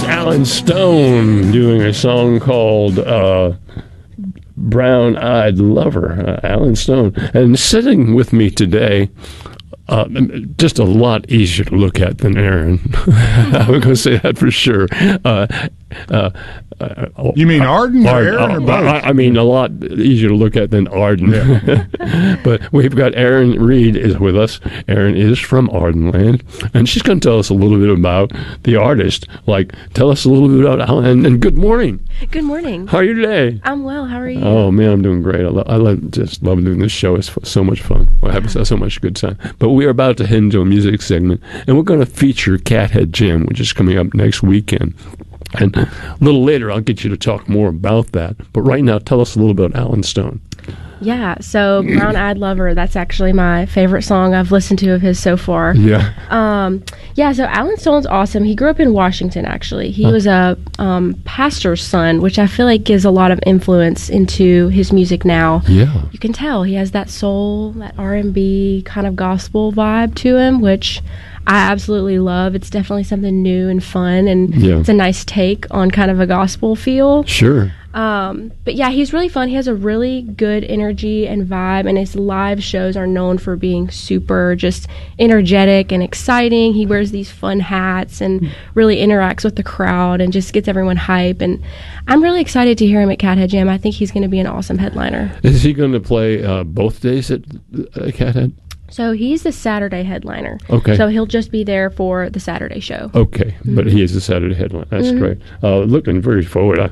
Alan Stone doing a song called Brown Eyed Lover, Alan Stone. And sitting with me today, just a lot easier to look at than Aaron. I'm going to say that for sure. You mean Arden or Aaron or both? I mean a lot easier to look at than Arden. Yeah. But we've got Erin Reed is with us. Erin is from Ardenland, and she's going to tell us a little bit about the artist. Like, tell us a little bit about Alan. And good morning. Good morning. How are you today? I'm well. How are you? Oh man, I'm doing great. Just love doing this show. It's so much fun. We're having so much good time. But we are about to head into a music segment, and we're going to feature Cathead Jam, which is coming up next weekend. And a little later, I'll get you to talk more about that. But right now, tell us a little about Alan Stone. Yeah, so Brown Eyed Lover, that's actually my favorite song I've listened to of his so far. Yeah. So Alan Stone's awesome. He grew up in Washington, actually. He was a pastor's son, which I feel like gives a lot of influence into his music now. Yeah. You can tell he has that soul, that R&B kind of gospel vibe to him, which I absolutely love. It's definitely something new and fun, and it's a nice take on kind of a gospel feel. Sure. But yeah, he's really fun. He has a really good energy and vibe, and his live shows are known for being super just energetic and exciting. He wears these fun hats and really interacts with the crowd and just gets everyone hype. And I'm really excited to hear him at Cathead Jam. I think he's going to be an awesome headliner. Is he going to play both days at Cathead? So he's the Saturday headliner. Okay. So he'll just be there for the Saturday show. Okay, but he is the Saturday headliner. That's great. Looking very forward.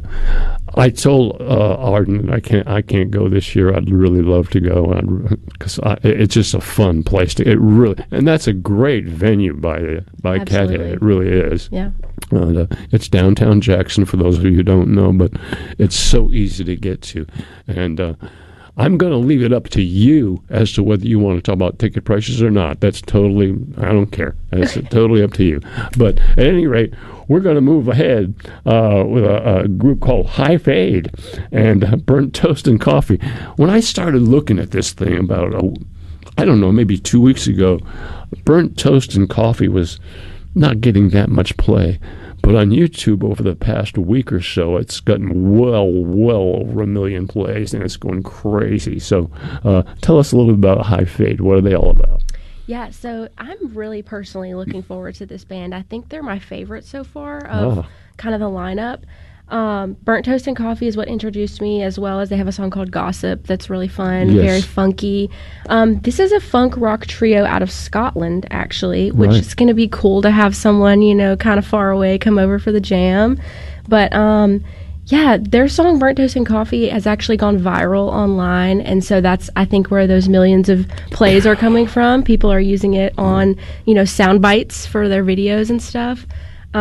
I told Arden I can't go this year. I'd really love to go because it's just a fun place to. It really, and that's a great venue by Cathead. It really is. Yeah. It's downtown Jackson for those of you who don't know, but it's so easy to get to, and. I'm going to leave it up to you as to whether you want to talk about ticket prices or not. That's totally, I don't care. It's totally up to you. But at any rate, we're going to move ahead with a group called High Fade and Burnt Toast and Coffee. When I started looking at this thing about, I don't know, maybe 2 weeks ago, Burnt Toast and Coffee was not getting that much play. But on YouTube over the past week or so, it's gotten well over 1 million plays, and it's going crazy. So tell us a little bit about High Fade. What are they all about? Yeah, so I'm really personally looking forward to this band. I think they're my favorite so far of kind of the lineup. Burnt Toast and Coffee is what introduced me, as well as they have a song called Gossip that's really fun, very funky. This is a funk rock trio out of Scotland, actually, which is going to be cool to have someone, kind of far away come over for the jam. But their song Burnt Toast and Coffee has actually gone viral online, and so that's, I think, where those millions of plays are coming from. People are using it on, sound bites for their videos and stuff.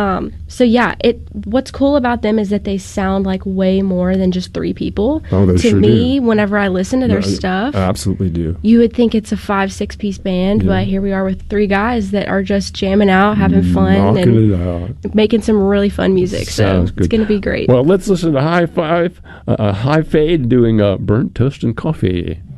What's cool about them is that they sound like way more than just three people. Oh, they sure me, do. whenever I listen to their stuff, I absolutely do. You would think it's a 5-6 piece band, but here we are with three guys that are just jamming out, having fun, knocking it out, making some really fun music. Sounds good. It's going to be great. Well, let's listen to High Fade doing Burnt Toast and Coffee.